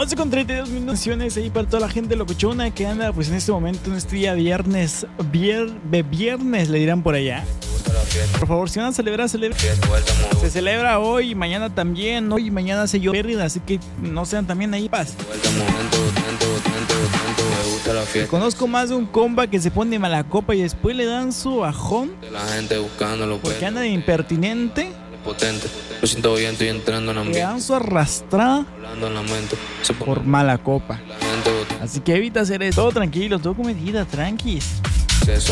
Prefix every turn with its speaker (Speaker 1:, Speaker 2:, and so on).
Speaker 1: 11:32 ahí para toda la gente locochona que anda pues en este momento, en este día viernes, viernes le dirán por allá. Por favor, si van a celebrar, celebren. Se celebra hoy y mañana también. Hoy y mañana se llover, así que no sean también ahí paz. Conozco más de un compa que se pone mala copa y después le dan su bajón porque anda de impertinente.
Speaker 2: Lo siento bien, estoy entrando en ambiente.
Speaker 1: Le dan su arrastrada por mala copa. Así que evita hacer eso. Todo tranquilo, todo con medida, tranquis.
Speaker 2: Eso